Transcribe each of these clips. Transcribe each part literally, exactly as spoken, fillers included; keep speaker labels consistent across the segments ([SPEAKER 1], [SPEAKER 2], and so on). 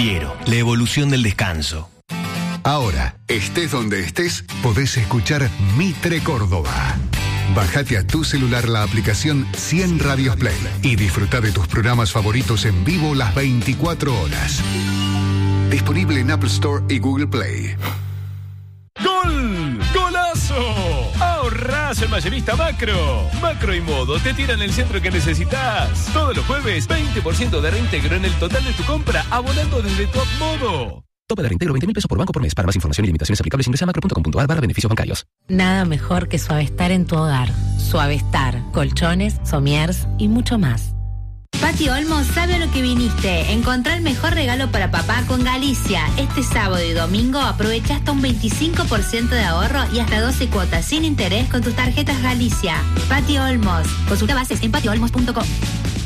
[SPEAKER 1] Fiero, la evolución del descanso.
[SPEAKER 2] Ahora, estés donde estés, podés escuchar Mitre Córdoba. Bájate a tu celular la aplicación cien Radios Play y disfruta de tus programas favoritos en vivo las veinticuatro horas. Disponible en Apple Store y Google Play.
[SPEAKER 3] ¡Gol! ¡Golazo! ¡Ahorrás en Mayorista Macro! Macro y Modo te tiran el centro que necesitas. Todos los jueves, veinte por ciento de reintegro en el total de tu compra, abonando desde Top Modo.
[SPEAKER 4] Tope de reintegro veinte mil pesos por banco por mes. Para más información y limitaciones aplicables ingresa a macro punto com punto a r barra beneficios bancarios.
[SPEAKER 5] Nada mejor que Suavestar en tu hogar. Suavestar, colchones, somiers y mucho más.
[SPEAKER 6] Pati Olmos sabe a lo que viniste. Encontrá el mejor regalo para papá con Galicia. Este sábado y domingo aprovecha hasta un veinticinco por ciento de ahorro y hasta doce cuotas sin interés con tus tarjetas Galicia. Pati Olmos. Consulta bases en pati olmos punto com.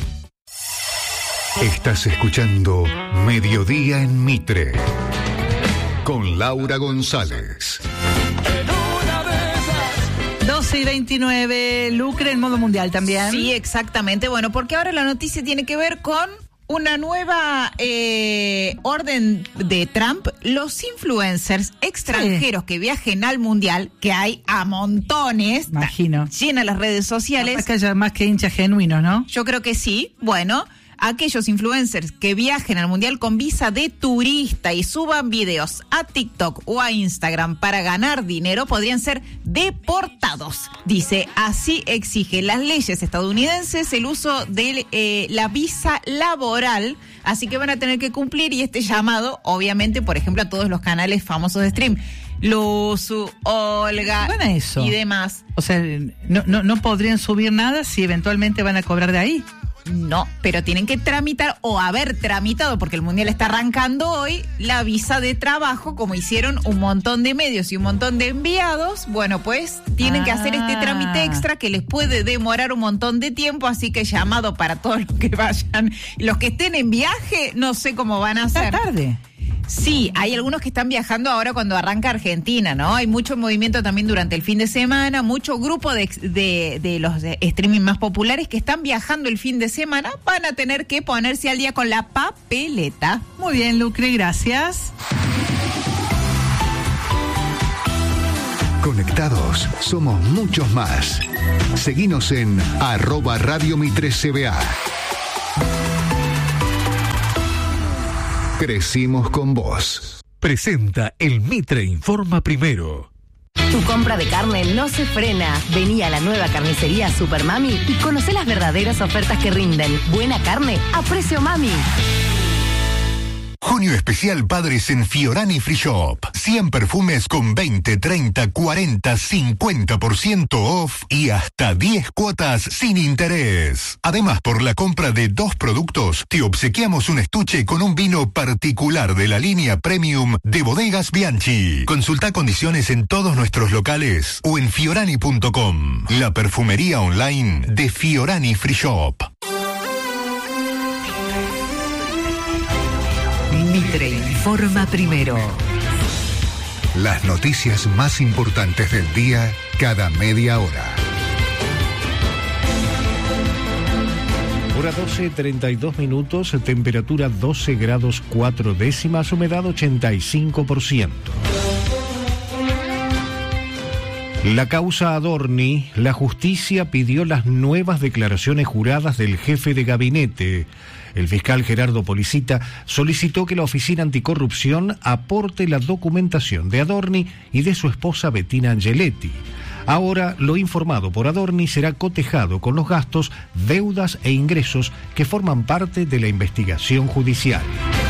[SPEAKER 2] Estás escuchando Mediodía en Mitre con Laura González.
[SPEAKER 7] doce y veintinueve, lucre en modo mundial también.
[SPEAKER 8] Sí, exactamente. Bueno, porque ahora la noticia tiene que ver con una nueva eh, orden de Trump. Los influencers extranjeros sí. que viajen al mundial, que hay a montones,
[SPEAKER 7] imagino,
[SPEAKER 8] llena las redes sociales.
[SPEAKER 7] Capaz que haya más que hinchas genuinos, ¿no?
[SPEAKER 8] Yo creo que sí. Bueno, aquellos influencers que viajen al mundial con visa de turista y suban videos a TikTok o a Instagram para ganar dinero podrían ser deportados. Dice, así exige las leyes estadounidenses el uso de eh, la visa laboral, así que van a tener que cumplir, y este llamado, obviamente, por ejemplo, a todos los canales famosos de stream. Luzu, Olga
[SPEAKER 7] ¿Van a eso?
[SPEAKER 8] Y demás.
[SPEAKER 7] O sea, no, no, no podrían subir nada si eventualmente van a cobrar de ahí.
[SPEAKER 8] No, pero tienen que tramitar o haber tramitado, porque el mundial está arrancando hoy, la visa de trabajo, como hicieron un montón de medios y un montón de enviados. Bueno, pues tienen ah. que hacer este trámite extra que les puede demorar un montón de tiempo, así que llamado para todos los que vayan, los que estén en viaje, no sé cómo van a hacer.
[SPEAKER 7] Está tarde.
[SPEAKER 8] Sí, hay algunos que están viajando ahora cuando arranca Argentina, ¿no? Hay mucho movimiento también durante el fin de semana, mucho grupo de, de, de los de streaming más populares que están viajando el fin de semana, van a tener que ponerse al día con la papeleta.
[SPEAKER 7] Muy bien, Lucre, gracias.
[SPEAKER 2] Conectados, somos muchos más. Seguinos en arroba Radio Mitre C B A. Crecimos con vos.
[SPEAKER 9] Presenta el Mitre Informa Primero.
[SPEAKER 5] Tu compra de carne no se frena. Vení a la nueva carnicería Super Mami y conocé las verdaderas ofertas que rinden. Buena carne a precio mami.
[SPEAKER 10] Junio especial Padres en Fiorani Free Shop. cien perfumes con veinte, treinta, cuarenta, cincuenta por ciento off y hasta diez cuotas sin interés. Además, por la compra de dos productos, te obsequiamos un estuche con un vino particular de la línea Premium de Bodegas Bianchi. Consulta condiciones en todos nuestros locales o en fiorani punto com. La perfumería online de Fiorani Free Shop.
[SPEAKER 11] Mitre informa primero.
[SPEAKER 2] Las noticias más importantes del día cada media hora.
[SPEAKER 12] Hora doce, treinta y dos minutos, temperatura doce grados cuatro décimas, humedad ochenta y cinco por ciento. La causa Adorni, la justicia pidió las nuevas declaraciones juradas del jefe de gabinete. El fiscal Gerardo Policita solicitó que la Oficina Anticorrupción aporte la documentación de Adorni y de su esposa Bettina Angeletti. Ahora, lo informado por Adorni será cotejado con los gastos, deudas e ingresos que forman parte de la investigación judicial.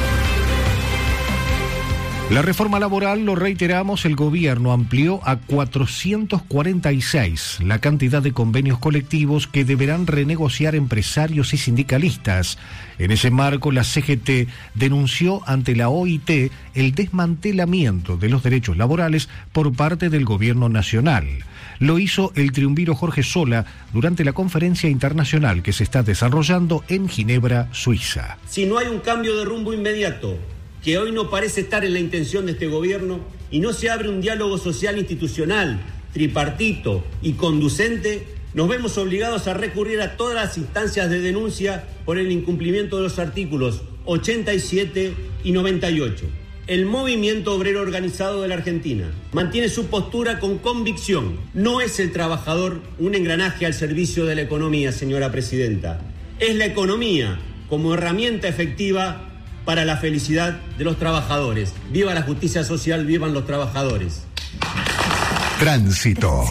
[SPEAKER 12] La reforma laboral, lo reiteramos, el gobierno amplió a cuatrocientos cuarenta y seis la cantidad de convenios colectivos que deberán renegociar empresarios y sindicalistas. En ese marco, la C G T denunció ante la O I T el desmantelamiento de los derechos laborales por parte del gobierno nacional. Lo hizo el triunviro Jorge Sola durante la conferencia internacional que se está desarrollando en Ginebra, Suiza.
[SPEAKER 13] Si no hay un cambio de rumbo inmediato, que hoy no parece estar en la intención de este gobierno, y no se abre un diálogo social institucional, tripartito y conducente, nos vemos obligados a recurrir a todas las instancias de denuncia por el incumplimiento de los artículos ochenta y siete y noventa y ocho. El movimiento obrero organizado de la Argentina mantiene su postura con convicción. No es el trabajador un engranaje al servicio de la economía, señora presidenta. Es la economía como herramienta efectiva para la felicidad de los trabajadores. Viva la justicia social, vivan los trabajadores.
[SPEAKER 2] Tránsito.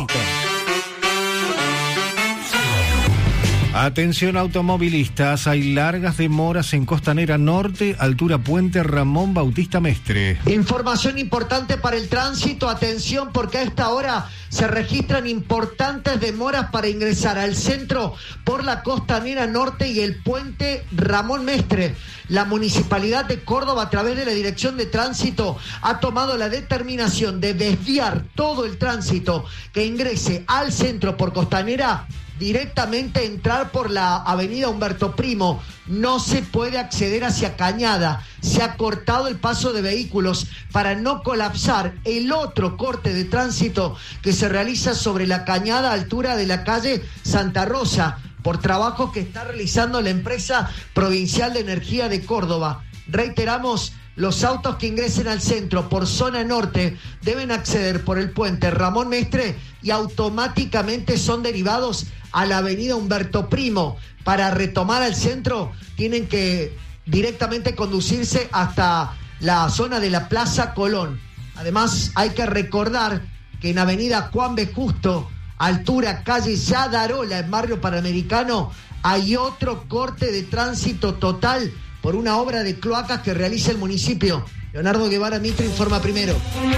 [SPEAKER 12] Atención automovilistas, hay largas demoras en Costanera Norte, altura Puente Ramón Bautista Mestre.
[SPEAKER 14] Información importante para el tránsito, atención porque a esta hora se registran importantes demoras para ingresar al centro por la Costanera Norte y el Puente Ramón Mestre. La Municipalidad de Córdoba, a través de la Dirección de Tránsito, ha tomado la determinación de desviar todo el tránsito que ingrese al centro por Costanera, directamente entrar por la avenida Humberto Primo. No se puede acceder hacia Cañada. Se ha cortado el paso de vehículos para no colapsar el otro corte de tránsito que se realiza sobre la Cañada, a altura de la calle Santa Rosa, por trabajos que está realizando la empresa provincial de energía de Córdoba. Reiteramos, los autos que ingresen al centro por zona norte deben acceder por el puente Ramón Mestre y automáticamente son derivados a la avenida Humberto Primo. Para retomar al centro tienen que directamente conducirse hasta la zona de la Plaza Colón. Además, hay que recordar que en avenida Juan B. Justo, altura calle Yadarola, en barrio Panamericano, hay otro corte de tránsito total por una obra de cloacas que realiza el municipio. Leonardo Guevara, Mitre, informa primero.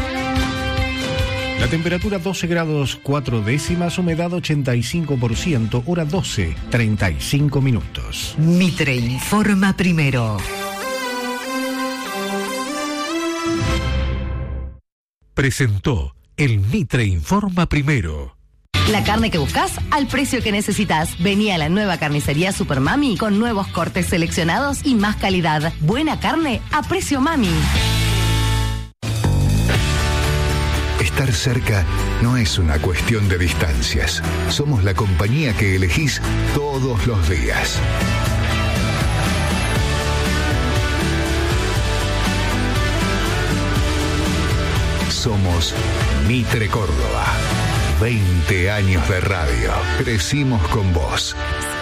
[SPEAKER 12] La temperatura doce grados cuatro décimas, humedad ochenta y cinco por ciento, hora doce, treinta y cinco minutos.
[SPEAKER 11] Mitre informa primero.
[SPEAKER 9] Presentó el Mitre informa primero.
[SPEAKER 5] La carne que buscas al precio que necesitas. Vení a la nueva carnicería Super Mami con nuevos cortes seleccionados y más calidad. Buena carne a precio Mami.
[SPEAKER 2] Estar cerca no es una cuestión de distancias. Somos la compañía que elegís todos los días. Somos Mitre Córdoba. veinte años de radio. Crecimos con vos.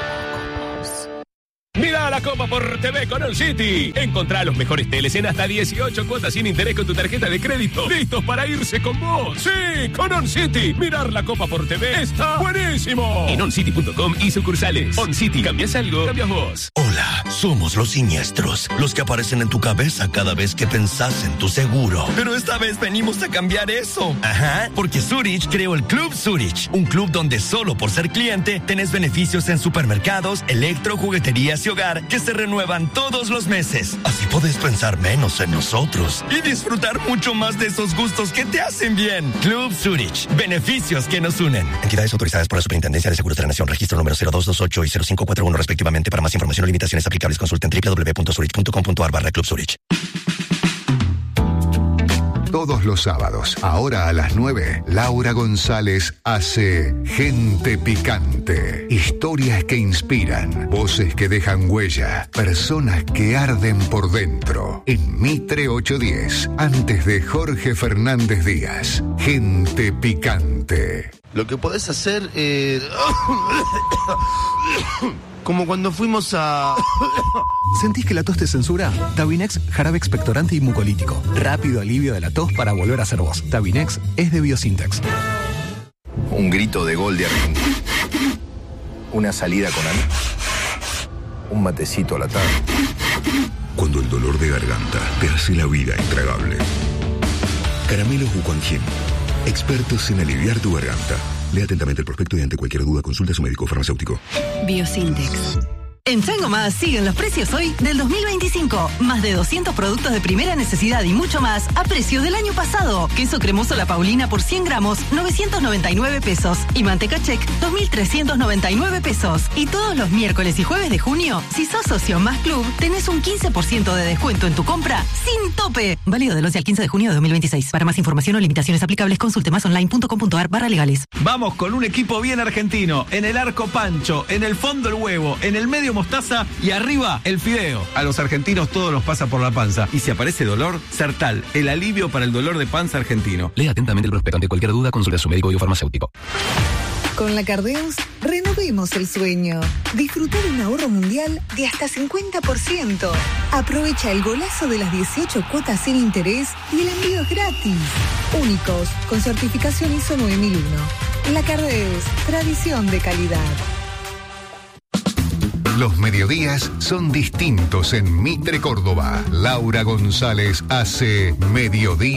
[SPEAKER 3] Mira la Copa por T V con On City. Encontrá los mejores teles en hasta dieciocho cuotas sin interés con tu tarjeta de crédito. ¡Listos para irse con vos! ¡Sí! Con On City. Mirar la Copa por T V está buenísimo. En oncity punto com y sucursales. On City. ¿Cambias algo? Cambias vos.
[SPEAKER 15] Hola, somos los siniestros. Los que aparecen en tu cabeza cada vez que pensás en tu seguro. Pero esta vez venimos a cambiar eso. Ajá, porque Zurich creó el Club Zurich. Un club donde solo por ser cliente tenés beneficios en supermercados, electro, jugueterías y hogar que se renuevan todos los meses. Así podés pensar menos en nosotros y disfrutar mucho más de esos gustos que te hacen bien. Club Zurich. Beneficios que nos unen. Entidades autorizadas por la Superintendencia de Seguros de la Nación. Registro número cero dos dos ocho y cero cinco cuatro uno respectivamente. Para más información o limitaciones aplicables, consulten doble u doble u doble u punto zurich punto com punto a r barra Club Zurich.
[SPEAKER 2] Todos los sábados, ahora a las nueve, Laura González hace Gente Picante. Historias que inspiran, voces que dejan huella, personas que arden por dentro. En Mitre ochocientos diez, antes de Jorge Fernández Díaz. Gente Picante.
[SPEAKER 16] Lo que podés hacer es... como cuando fuimos a...
[SPEAKER 17] ¿Sentís que la tos te censura? Tabinex, jarabe expectorante y mucolítico. Rápido alivio de la tos para volver a ser vos. Tabinex es de Biosintex.
[SPEAKER 18] Un grito de gol de Argentina. Una salida con amigos. Un matecito a la tarde.
[SPEAKER 19] Cuando el dolor de garganta te hace la vida intragable. Caramelos Wuquanjin. Expertos en aliviar tu garganta. Lea atentamente el prospecto y ante cualquier duda consulte a su médico farmacéutico.
[SPEAKER 5] Biosintex. En Chango Más siguen los precios hoy del dos mil veinticinco. Más de doscientos productos de primera necesidad y mucho más a precios del año pasado. Queso cremoso La Paulina por cien gramos, novecientos noventa y nueve pesos. Y manteca Check, dos mil trescientos noventa y nueve pesos. Y todos los miércoles y jueves de junio, si sos socio Más Club, tenés un quince por ciento de descuento en tu compra sin tope. Válido del once al quince de junio de dos mil veintiséis. Para más información o limitaciones aplicables, consulte más online punto com punto a r barra legales.
[SPEAKER 20] Vamos con un equipo bien argentino. En el arco Pancho, en el fondo el huevo, en el medio mostaza y arriba el fideo. A los argentinos todo nos pasa por la panza. Y si aparece dolor, Sertal, el alivio para el dolor de panza argentino.
[SPEAKER 4] Lea atentamente el prospecto. Ante cualquier duda, consulte a su médico y o farmacéutico.
[SPEAKER 21] Con la Cardeus, renovemos el sueño. Disfruta de un ahorro mundial de hasta cincuenta por ciento. Aprovecha el golazo de las dieciocho cuotas sin interés y el envío es gratis. Únicos, con certificación I S O nueve mil uno. La Cardeus, tradición de calidad.
[SPEAKER 2] Los mediodías son distintos en Mitre Córdoba. Laura González hace Mediodía.